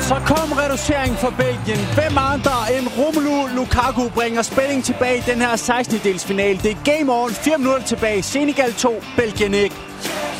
Så kom reduceringen for Belgien. Hvem andre end Romelu Lukaku bringer spænding tilbage i den her 16-delsfinale. Det er game on. 4 minutter tilbage. Senegal 2, Belgien 1.